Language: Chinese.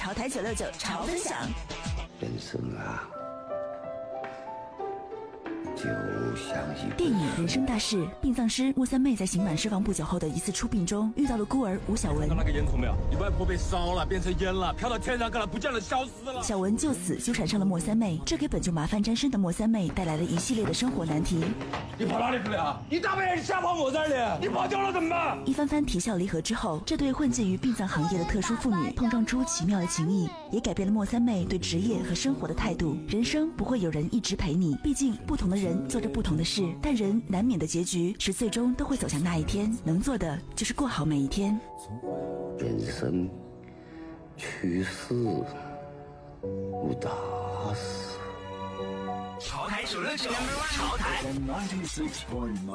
潮台969潮分享。 人生啊，就像一电影《人生大事》，殡葬师莫三妹在刑满释放不久后的一次出殡中，遇到了孤儿吴小文。 看那个烟囱没有？你外婆被烧了，变成烟了，飘到天上去了，不见了，消失了。 小文就此纠缠上了莫三妹，这给本就麻烦沾身的莫三妹带来了一系列的生活难题。 你跑哪里去了？你大半夜瞎跑我这里，你跑掉了怎么办？ 一番番啼笑离合之后，这对混迹于殡葬行业的特殊妇女碰撞出奇妙的情谊，也改变了莫三妹对职业和生活的态度。人生不会有人一直陪你，毕竟不同的人做着不同的事，但人难免的结局是最终都会走向那一天，能做的就是过好每一天。 人生去世无大事。 潮台969，潮台。